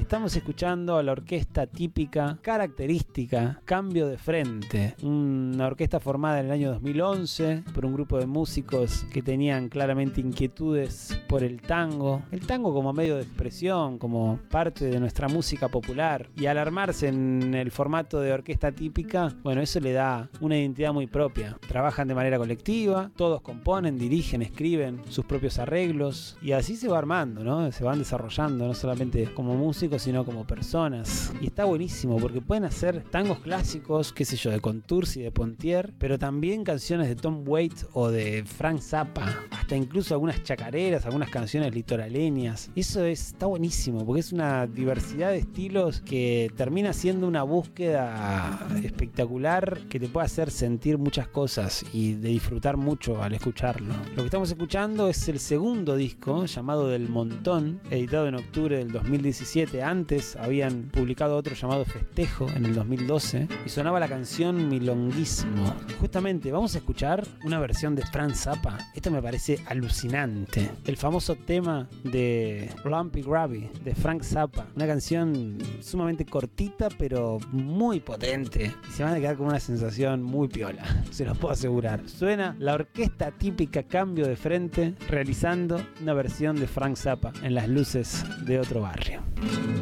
Estamos escuchando a la orquesta típica, característica, Cambio de Frente, una orquesta formada en el año 2011 por un grupo de músicos que tenían claramente inquietudes por el tango como medio de expresión, como parte de nuestra música popular, y al armarse en el formato de orquesta típica, bueno, eso le da una identidad muy propia. Trabajan de manera colectiva, todos componen, dirigen, escriben sus propios arreglos, y así se va armando, ¿no? Se van desarrollando, no solamente como músicos, sino como personas. Y está buenísimo porque pueden hacer tangos clásicos, qué sé yo, de Contursi y de Pontier, pero también canciones de Tom Waits o de Frank Zappa, hasta incluso algunas chacareras, algunas canciones litoraleñas. Eso está buenísimo porque es una diversidad de estilos que termina siendo una búsqueda espectacular que te puede hacer sentir muchas cosas y de disfrutar mucho al escucharlo. Lo que estamos escuchando es el segundo disco llamado Del Montón, editado en octubre del 2017. Antes habían publicado otro llamado Festejo en el 2012 y sonaba la canción Milonguismo. Justamente vamos a escuchar una versión de Frank Zappa. Esto me parece alucinante. El famoso tema de Lumpy Grabby de Frank Zappa, una canción sumamente cortita pero muy potente y se van a quedar con una sensación muy piola, se los puedo asegurar. Suena la orquesta típica Cambio de Frente realizando una versión de Frank Zappa en las luces de otro barrio.